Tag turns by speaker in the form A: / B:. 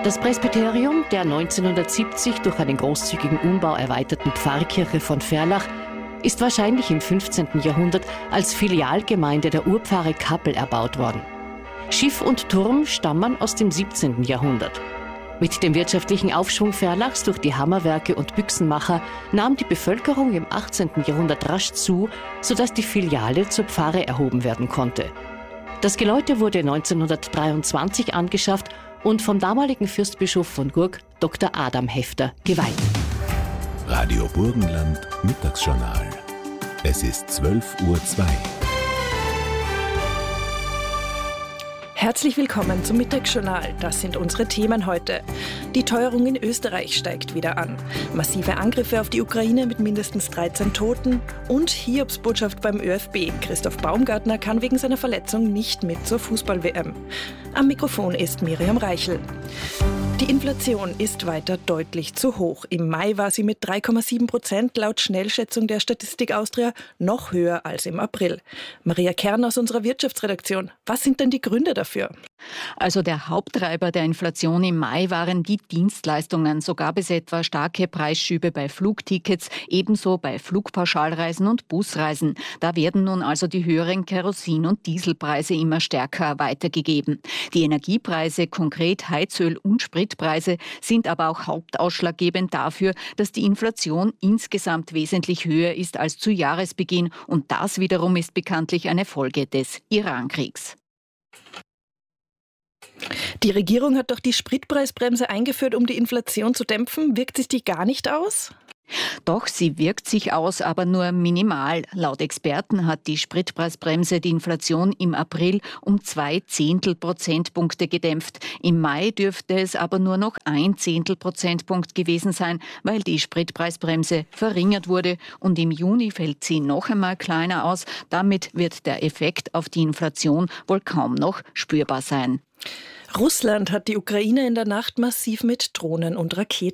A: Das Presbyterium der 1970 durch einen großzügigen Umbau erweiterten Pfarrkirche von Verlach ist wahrscheinlich im 15. Jahrhundert als Filialgemeinde der Urpfarre Kappel erbaut worden. Schiff und Turm stammen aus dem 17. Jahrhundert. Mit dem wirtschaftlichen Aufschwung Verlachs durch die Hammerwerke und Büchsenmacher nahm die Bevölkerung im 18. Jahrhundert rasch zu, sodass die Filiale zur Pfarre erhoben werden konnte. Das Geläute wurde 1923 angeschafft und vom damaligen Fürstbischof von Gurk, Dr. Adam Hefter, geweiht.
B: Radio Burgenland Mittagsjournal. Es ist 12:02 Uhr.
C: Herzlich willkommen zum Mittagsjournal. Das sind unsere Themen heute. Die Teuerung in Österreich steigt wieder an. Massive Angriffe auf die Ukraine mit mindestens 13 Toten. Und Hiobsbotschaft beim ÖFB. Christoph Baumgartner kann wegen seiner Verletzung nicht mit zur Fußball-WM. Am Mikrofon ist Miriam Reichel. Die Inflation ist weiter deutlich zu hoch. Im Mai war sie mit 3,7% laut Schnellschätzung der Statistik Austria noch höher als im April. Maria Kern aus unserer Wirtschaftsredaktion. Was sind denn die Gründe dafür?
D: Also der Haupttreiber der Inflation im Mai waren die Dienstleistungen. So gab es etwa starke Preisschübe bei Flugtickets, ebenso bei Flugpauschalreisen und Busreisen. Da werden nun also die höheren Kerosin- und Dieselpreise immer stärker weitergegeben. Die Energiepreise, konkret Heizöl und Spritpreise, sind aber auch hauptausschlaggebend dafür, dass die Inflation insgesamt wesentlich höher ist als zu Jahresbeginn. Und das wiederum ist bekanntlich eine Folge des Irankriegs.
C: Die Regierung hat doch die Spritpreisbremse eingeführt, um die Inflation zu dämpfen. Wirkt sich die gar nicht aus?
D: Doch, sie wirkt sich aus, aber nur minimal. Laut Experten hat die Spritpreisbremse die Inflation im April um 0,2 Prozentpunkte gedämpft. Im Mai dürfte es aber nur noch 0,1 Prozentpunkt gewesen sein, weil die Spritpreisbremse verringert wurde. Und im Juni fällt sie noch einmal kleiner aus. Damit wird der Effekt auf die Inflation wohl kaum noch spürbar sein.
C: Russland hat die Ukraine in der Nacht massiv mit Drohnen und Raketen